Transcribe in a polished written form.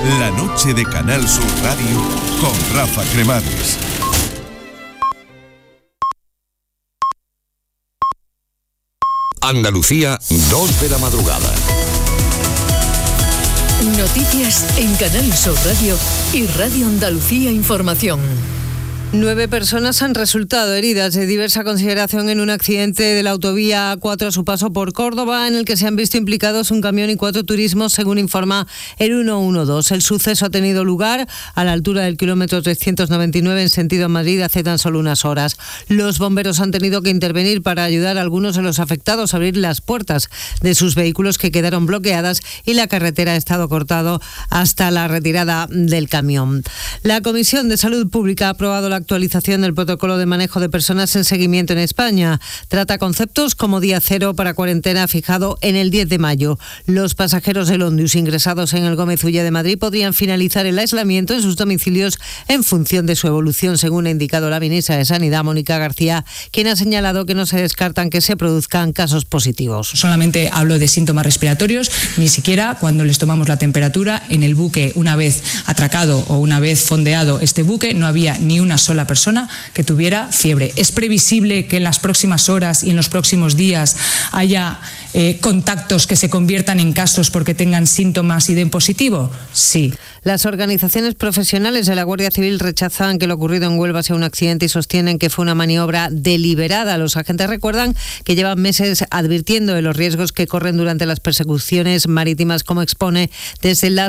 La noche de Canal Sur Radio con Rafa Cremades. Andalucía, 2 de la madrugada. Noticias en Canal Sur Radio y Radio Andalucía Información. 9 personas han resultado heridas de diversa consideración en un accidente de la autovía A4 a su paso por Córdoba, en el que se han visto implicados un camión y 4 turismos, según informa el 112. El suceso ha tenido lugar a la altura del kilómetro 399 en sentido Madrid hace tan solo unas horas. Los bomberos han tenido que intervenir para ayudar a algunos de los afectados a abrir las puertas de sus vehículos, que quedaron bloqueadas, y la carretera ha estado cortada hasta la retirada del camión. La Comisión de Salud Pública ha aprobado la actualización del protocolo de manejo de personas en seguimiento en España. Trata conceptos como día cero para cuarentena, fijado en el 10 de mayo. Los pasajeros del Ondius ingresados en el Gómez Ulla de Madrid podrían finalizar el aislamiento en sus domicilios en función de su evolución, según ha indicado la ministra de Sanidad, Mónica García, quien ha señalado que no se descartan que se produzcan casos positivos. Solamente hablo de síntomas respiratorios, ni siquiera cuando les tomamos la temperatura. En el buque, una vez atracado o una vez fondeado este buque, no había ni una sola persona que tuviera fiebre. ¿Es previsible que en las próximas horas y en los próximos días haya contactos que se conviertan en casos porque tengan síntomas y den positivo? Sí. Las organizaciones profesionales de la Guardia Civil rechazan que lo ocurrido en Huelva sea un accidente y sostienen que fue una maniobra deliberada. Los agentes recuerdan que llevan meses advirtiendo de los riesgos que corren durante las persecuciones marítimas, como expone desde la